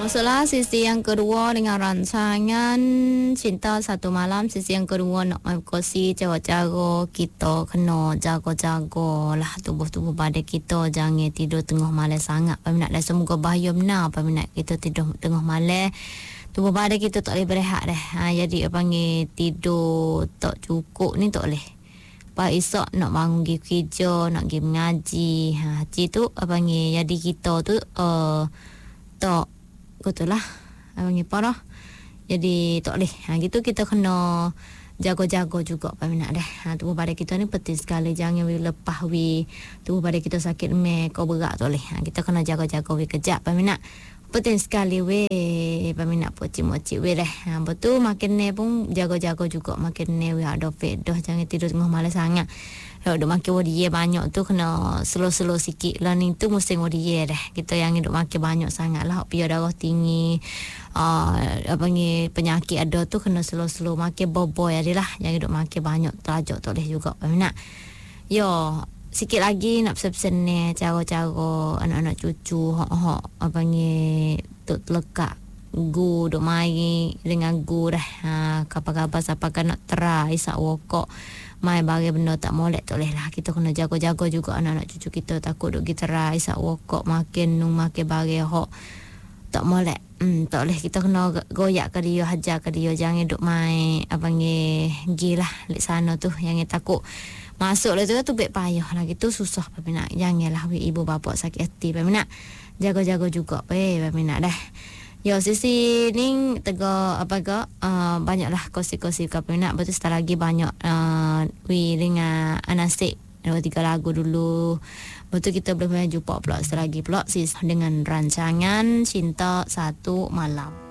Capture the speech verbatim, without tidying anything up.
Masuklah sisi yang kedua dengan rancangan Cinta Satu Malam. Sisi yang kedua nak mengkongsi cara-cara kita kena jaga-jaga lah tubuh-tubuh badan kita. Jangan tidur tengah malam sangat. Peminat dah semoga bahaya benar. Peminat kita tidur tengah malam, tubuh badan kita tak boleh berehat dah. Ha, jadi panggil tidur tak cukup ni tak boleh. Pak esok nak bangun pergi kerja, nak pergi mengaji. Ha, haji tu panggil jadi kita tu uh, tak betul lah panggil apa dah. Jadi tak boleh. Ha, gitu kita kena jaga-jaga juga peminat dah. Ha, tubuh badan kita ni penting sekali. Jangan we lepas we tubuh badan kita sakit mek kau berat tak boleh. Ha, kita kena jaga-jaga we kejap peminat. Penting sekali we peminat pocik-pocik we dah. Ha, betul makin ni pun jaga-jaga juga. Makin ni we ada fedah. Jangan tidur tengah malam sangat. Kalau duk makan wadiye banyak tu kena slow-slow sikit lah. Ni tu musim wadiye dah. Kita yang duk makan banyak sangat lah. Biar darah tinggi. Uh, apa ni penyakit ada tu kena slow-slow. Makan boboy adalah. Yang duk makan banyak terajak tak boleh juga peminat. Yo, sikit lagi nak pesan-pesan ni cara-cara anak-anak cucu hok-hok apa ni tu lekat gu duk main dengan gu dah. Ha, kapan-kapan siapa kan nak try isak wokok mai bagi benda tak molek tak boleh lah. Kita kena jaga-jaga juga anak-anak cucu kita. Takut duk kita try isak wokok makin nu makin bagi hok tak molek. Hmm, tak boleh. Kita kena goyak ke dia, hajar ke dia. Jangan duk main apa ni gilah di sana tu. Yang takut masuk lah tu tu baik payah lah. Gitu susah peminat. Janganlah ibu bapa sakit hati peminat. Jaga-jaga juga pe peminat dah. Yo sisi ni tegak apa ke uh, banyaklah kosi-kosi ke peminat. Betul setelah lagi banyak uh, we dengan anasik dua tiga lagu dulu. Betul kita boleh jumpa pula setelah lagi pula sis dengan rancangan Cinta Satu Malam.